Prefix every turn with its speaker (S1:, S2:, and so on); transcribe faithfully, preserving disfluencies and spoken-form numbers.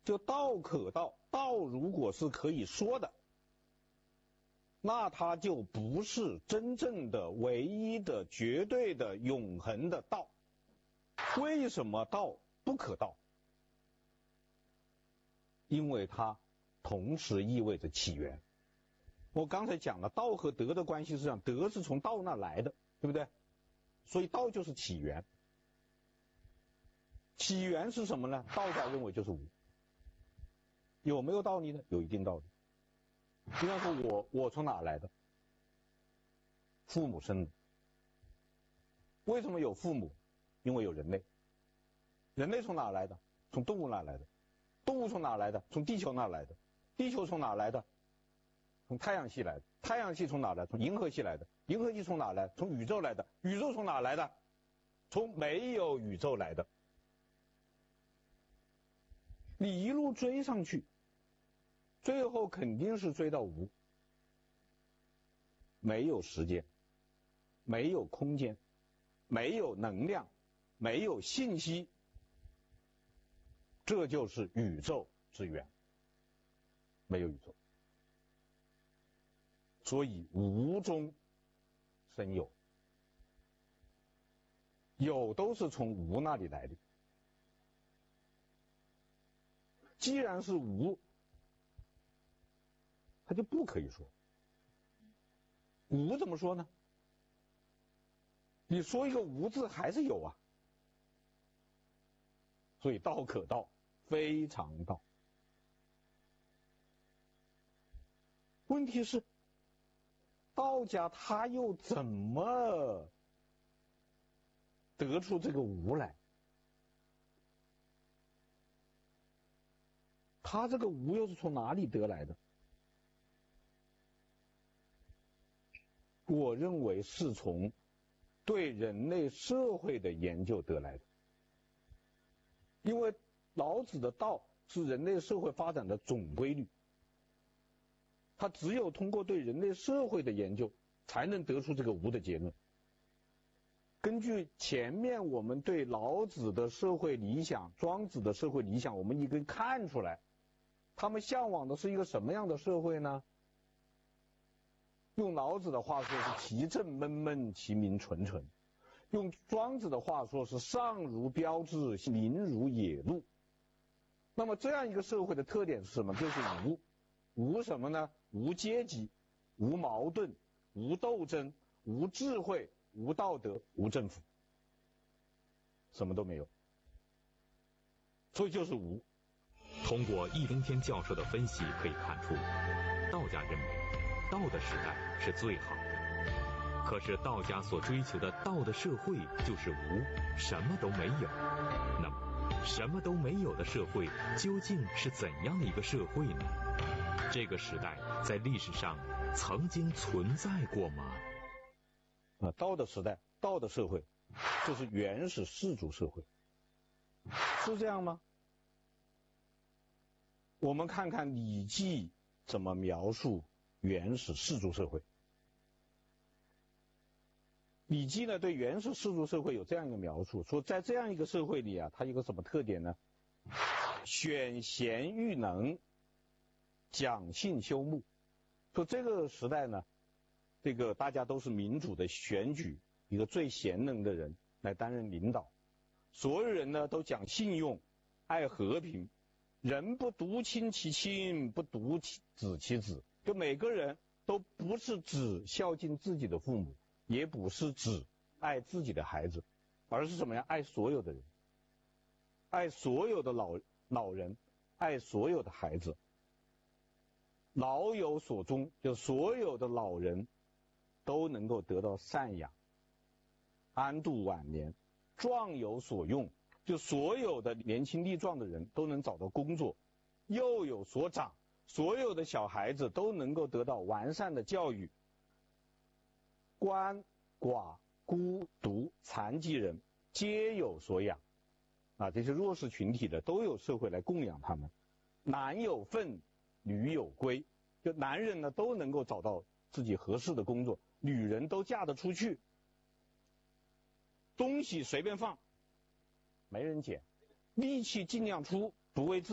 S1: 就道可道，道如果是可以说的，那它就不是真正的、唯一的、绝对的、永恒的道。为什么道不可道？因为它同时意味着起源。我刚才讲了，道和德的关系是这样，德是从道那来的，对不对？所以道就是起源。起源是什么呢？道家认为就是无。有没有道理呢？有一定道理。比方说我我从哪来的？父母生的。为什么有父母？因为有人类。人类从哪来的？从动物那来的。动物从哪来的？从地球那来的。地球从哪来的？从太阳系来的。太阳系从哪来？从银河系来的。银河系从哪来？从宇宙来的。宇宙从哪来的？从没有宇宙来的。你一路追上去，最后肯定是追到无。没有时间，没有空间，没有能量，没有信息，这就是宇宙之源。没有宇宙，所以无中生有，有都是从无那里来的。既然是无，它就不可以说。无怎么说呢？你说一个无字还是有啊。所以道可道，非常道。问题是，道家他又怎么得出这个无来？他这个无又是从哪里得来的？我认为是从对人类社会的研究得来的。因为老子的道是人类社会发展的总规律，他只有通过对人类社会的研究，才能得出这个无的结论。根据前面我们对老子的社会理想、庄子的社会理想，我们也可以看出来，他们向往的是一个什么样的社会呢？用老子的话说是其政闷闷，其民纯纯；用庄子的话说是上如标志，民如野鹿。那么这样一个社会的特点是什么？就是无。无什么呢？无阶级，无矛盾，无斗争，无智慧，无道德，无政府，什么都没有。所以就是无。
S2: 通过易中天教授的分析可以看出，道家认为道的时代是最好的。可是道家所追求的道的社会就是无，什么都没有。那么什么都没有的社会究竟是怎样的一个社会呢？这个时代在历史上曾经存在过吗？
S1: 啊，道的时代，道的社会，就是原始氏族社会，是这样吗？我们看看《礼记》怎么描述原始氏族社会。《礼记》呢对原始氏族社会有这样一个描述，说在这样一个社会里啊，它有个什么特点呢？选贤育能，讲信修睦。说这个时代呢，这个大家都是民主的选举一个最贤能的人来担任领导，所有人呢都讲信用，爱和平，人不独亲其亲，不独子其子，就每个人都不是只孝敬自己的父母，也不是只爱自己的孩子，而是什么呀？爱所有的人，爱所有的老老人，爱所有的孩子。老有所终，就所有的老人都能够得到赡养，安度晚年；壮有所用，就所有的年轻力壮的人都能找到工作；幼有所长，所有的小孩子都能够得到完善的教育；鳏寡孤独残疾人皆有所养，啊，这些弱势群体的都有社会来供养他们。男有分，女有归，就男人呢都能够找到自己合适的工作，女人都嫁得出去。东西随便放，没人捡；力气尽量出，不为自